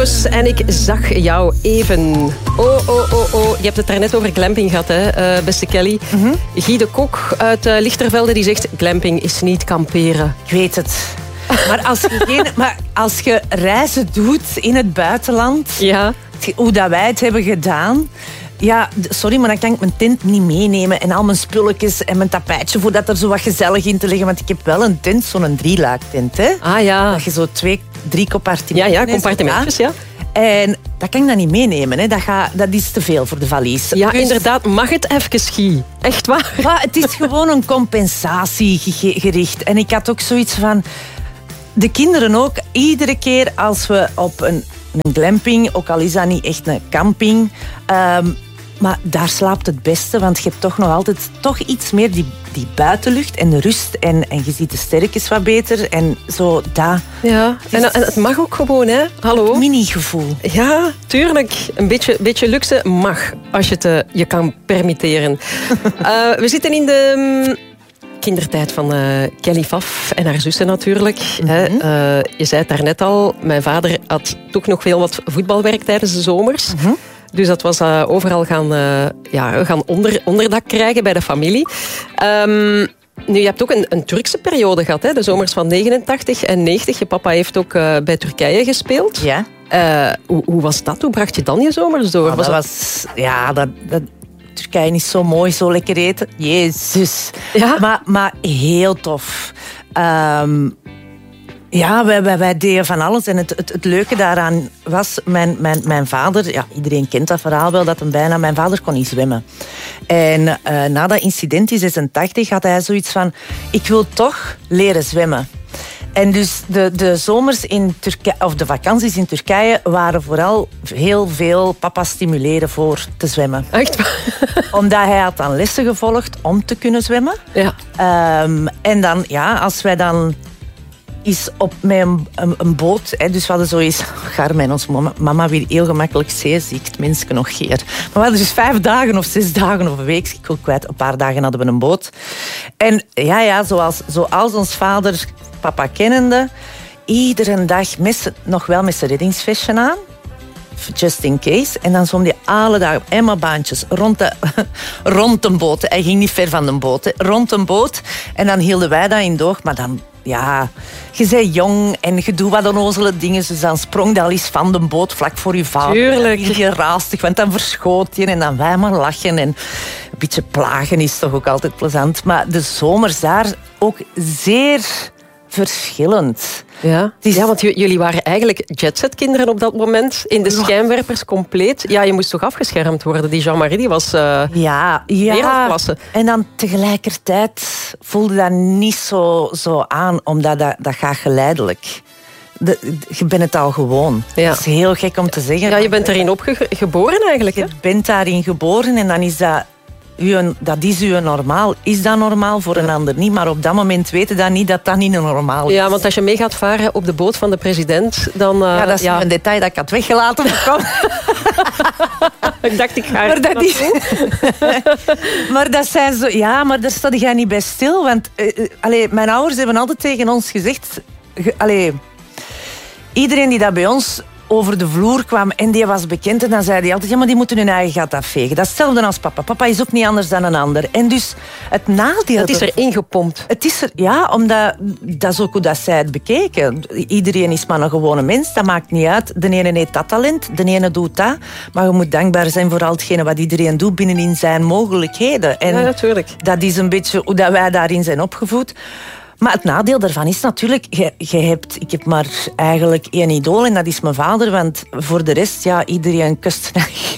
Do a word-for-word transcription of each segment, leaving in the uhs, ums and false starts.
Zomers en ik zag jou even. Oh, oh, oh, oh. Je hebt het daarnet over glamping gehad, hè, uh, beste Kelly. Mm-hmm. Guy de Kok uit uh, Lichtervelde die zegt... glamping is niet kamperen. Ik weet het. Maar als je, geen, maar als je reizen doet in het buitenland... Ja. Hoe dat wij het hebben gedaan... Ja, sorry, maar dan kan ik mijn tent niet meenemen en al mijn spulletjes en mijn tapijtje voor dat er zo wat gezellig in te leggen. Want ik heb wel een tent, zo'n drieluiktent, hè. Ah ja. Dat je zo twee, drie compartimenten... Ja, ja, compartimentjes, ja. En dat kan ik dan niet meenemen, hè. Dat, gaat, dat is te veel voor de valies. Ja, dus, inderdaad. Mag het even, Guy? Echt waar? Maar het is gewoon een compensatiegericht. En ik had ook zoiets van... De kinderen ook, iedere keer als we op een, een glamping, ook al is dat niet echt een camping... Um, Maar daar slaapt het beste, want je hebt toch nog altijd toch iets meer die, die buitenlucht en de rust. En, en je ziet de sterkjes wat beter en zo, dat. Ja, en, en het mag ook gewoon, hè? Hallo? Mini-gevoel. Ja, tuurlijk. Een beetje, beetje luxe mag, als je het uh, je kan permitteren. uh, we zitten in de... Um, kindertijd van uh, Kelly Faf en haar zussen natuurlijk. Mm-hmm. Hè. Uh, je zei het daarnet al, mijn vader had toch nog veel wat voetbalwerk tijdens de zomers. Mm-hmm. Dus dat was uh, overal gaan, uh, ja, gaan onder, onderdak krijgen bij de familie. Um, nu, je hebt ook een, een Turkse periode gehad, hè? De zomers van negenentachtig en negentig. Je papa heeft ook uh, bij Turkije gespeeld. Ja. Uh, hoe, hoe was dat? Hoe bracht je dan je zomers door? Oh, dat was... Ja, dat... dat... Turkije is zo mooi, zo lekker eten. Jezus. Ja? Maar, maar heel tof. Um, ja, wij, wij, wij deden van alles. En het, het, het leuke daaraan was... Mijn, mijn, mijn vader... Ja, iedereen kent dat verhaal wel, dat hem bijna... Mijn vader kon niet zwemmen. En uh, na dat incident in zesentachtig had hij zoiets van... Ik wil toch leren zwemmen. En dus de, de zomers in Turkije, of de vakanties in Turkije waren vooral heel veel papa stimuleren voor te zwemmen. Echt? Omdat hij had dan lessen gevolgd om te kunnen zwemmen. Ja. Um, en dan, ja, als wij dan is op met een, een, een boot, hè, dus we hadden zoiets... Carmen, ons mama, mama weer heel gemakkelijk zeeziek, het mensje nog geer. Maar we hadden dus vijf dagen of zes dagen of een week, ik wil kwijt, een paar dagen hadden we een boot. En ja, ja, zoals, zoals ons vader... Papa kennende, iedere dag met, nog wel met zijn reddingsvestje aan. Just in case. En dan zwom die alle dagen emma'baantjes rond de, rond een boot. Hij ging niet ver van de boot. Hè. Rond een boot. En dan hielden wij dat in doog. Maar dan, ja... Je bent jong en je doet wat onnozele dingen. Dus dan sprong dat al eens van de boot vlak voor je vader. Tuurlijk. Je raastig, want dan verschoot je. En dan wij maar lachen. En een beetje plagen is toch ook altijd plezant. Maar de zomers daar ook zeer... verschillend. Ja, is... ja want j- jullie waren eigenlijk jetset-kinderen op dat moment. In de schijnwerpers compleet. Ja, je moest toch afgeschermd worden. Die Jean-Marie die was uh, ja, ja. wereldklasse. En dan tegelijkertijd voelde dat niet zo, zo aan. Omdat dat, dat gaat geleidelijk. De, je bent het al gewoon. Ja. Dat is heel gek om te zeggen. Ja, je bent erin opgeboren eigenlijk. Je hè? bent daarin geboren en dan is dat... U, dat is uw normaal. Is dat normaal voor een ander niet? Maar op dat moment weten dat niet dat dat niet normaal is. Ja, want als je mee gaat varen op de boot van de president, dan... Uh, ja, dat is ja. een detail dat ik had weggelaten. ik dacht, ik ga maar dat is... maar dat zijn zo... Ja, maar daar sta jij niet bij stil. Want uh, allee, mijn ouders hebben altijd tegen ons gezegd... Ge, allee, iedereen die dat bij ons... over de vloer kwam en die was bekend en dan zei hij altijd, ja, maar die moeten hun eigen gat afvegen. Dat is hetzelfde als papa. Papa is ook niet anders dan een ander. En dus het nadeel... Het is er ingepompt. Het is er, ja, omdat dat is ook hoe dat zij het bekeken. Iedereen is maar een gewone mens, dat maakt niet uit. De ene heeft dat talent, de ene doet dat. Maar je moet dankbaar zijn voor al hetgene wat iedereen doet binnenin zijn mogelijkheden. En ja, natuurlijk. Dat is een beetje hoe dat wij daarin zijn opgevoed. Maar het nadeel daarvan is natuurlijk... Je, je hebt, ik heb maar eigenlijk één idool en dat is mijn vader. Want voor de rest, ja, iedereen kust.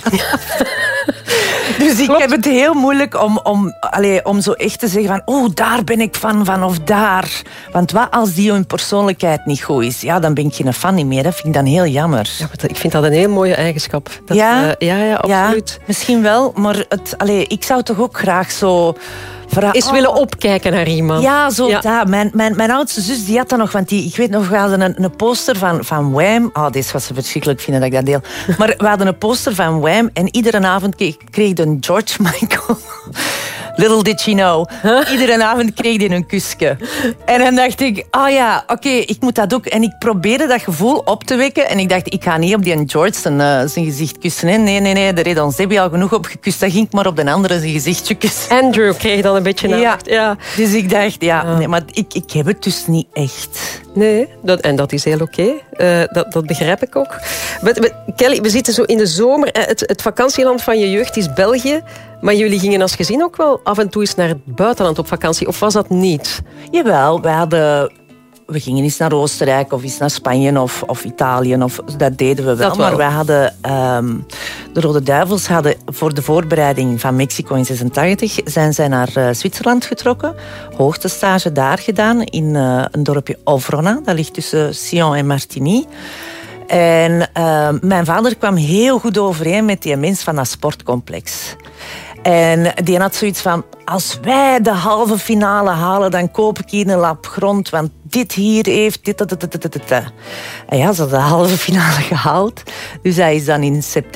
Dus ik Klopt. heb het heel moeilijk om, om, allez, om zo echt te zeggen van... Oh, daar ben ik fan van of daar. Want wat als die hun persoonlijkheid niet goed is? Ja, dan ben ik geen fan niet meer. Dat vind ik dan heel jammer. Ja, ik vind dat een heel mooie eigenschap. Dat, ja, uh, ja, ja, absoluut. Ja, misschien wel, maar het, allez, ik zou toch ook graag zo... Vra- Is willen opkijken naar iemand. Ja, zo ja. Dat. Mijn, mijn, mijn oudste zus die had dat nog, want die, ik weet nog, we hadden een, een poster van, van Wham. Oh, dit was ze verschrikkelijk vinden dat ik dat deel. Maar we hadden een poster van Wham en iedere avond kreeg, kreeg een George Michael Little did she know. Huh? Iedere avond kreeg hij een kusje. En dan dacht ik, ah oh ja, oké, okay, ik moet dat ook. En ik probeerde dat gevoel op te wekken. En ik dacht, ik ga niet op die George zijn, uh, zijn gezicht kussen. Hè. Nee, nee, nee, daar heeft ons Debbie al genoeg op gekust. Dat ging ik maar op de andere zijn gezichtje kussen. Andrew kreeg dan een beetje naar. Ja. ja. Dus ik dacht, ja, ja. Nee, maar ik, ik heb het dus niet echt. Nee, dat, en dat is heel oké. Okay. Uh, dat, dat begrijp ik ook. We, we, Kelly, we zitten zo in de zomer. Het, het vakantieland van je jeugd is België. Maar jullie gingen als gezin ook wel af en toe eens naar het buitenland op vakantie. Of was dat niet? Jawel, we hadden... We gingen eens naar Oostenrijk of eens naar Spanje of, of Italië. Of, dat deden we wel. wel. Maar wij hadden... Um, de Rode Duivels hadden voor de voorbereiding van Mexico in zesentachtig... zijn zij naar uh, Zwitserland getrokken. Hoogtestage daar gedaan in uh, een dorpje Ovrona. Dat ligt tussen Sion en Martigny. En uh, mijn vader kwam heel goed overeen met die mens van dat sportcomplex. En die had zoiets van... Als wij de halve finale halen, dan koop ik hier een lap grond. Want dit hier heeft... Dit, dit, dit, dit, dit, dit. En ja, ze hadden de halve finale gehaald. Dus hij is dan in september...